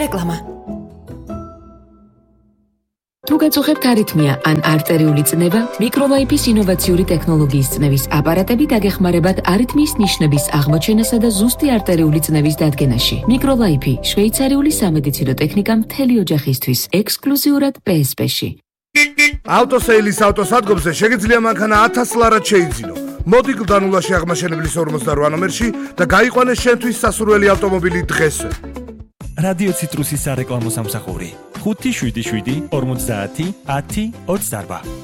რეკლამა. თუ გაწუხებთ არითმია ან არტერიული წნევა, მიკროლაიფის ინოვაციური ტექნოლოგიის წნევის აპარატები დაგეხმარებათ არითმიის ნიშნების აღმოჩენასა და ზუსტი არტერიული წნევის დადგენაში. მიკროლაიფი შვეიცარიული სამედიცინო ტექნიკა მთელი ოჯახისთვის, ექსკლუზიურად PSP-ში. ავტოსეილის ავტოსადგომზე შეგიძლია მანქანა 1000 ლარად შეიძინო. მოდი გლდანულაში აღმაშენებლის 48 ნომერში და გაიყვანე შენთვის სასურველი ავტომობილი დღესვე. რადიო ციტრუსის სარეკლამო სამსახური 577 50 10 28.